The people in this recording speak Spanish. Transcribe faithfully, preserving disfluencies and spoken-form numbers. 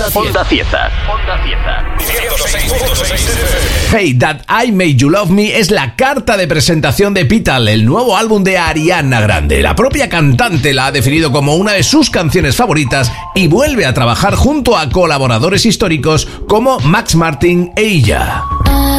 Onda Cieza. Onda Cieza. Hey, That I Made You Love Me es la carta de presentación de Pital, el nuevo álbum de Ariana Grande. La propia cantante la ha definido como una de sus canciones favoritas y vuelve a trabajar junto a colaboradores históricos como Max Martin e ella.